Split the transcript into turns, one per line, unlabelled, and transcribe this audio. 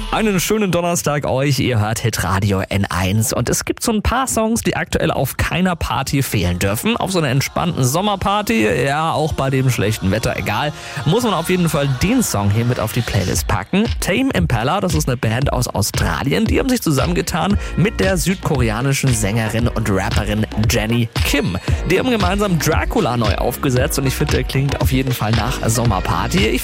Einen schönen Donnerstag euch, ihr hört Hitradio N1 und es gibt so ein paar Songs, die aktuell auf keiner Party fehlen dürfen. Auf so einer entspannten Sommerparty, ja auch bei dem schlechten Wetter, egal, muss man auf jeden Fall den Song hier mit auf die Playlist packen. Tame Impala, das ist eine Band aus Australien, die haben sich zusammengetan mit der südkoreanischen Sängerin und Rapperin Jennie Kim. Die haben gemeinsam Dracula neu aufgesetzt und ich finde, der klingt auf jeden Fall nach Sommerparty.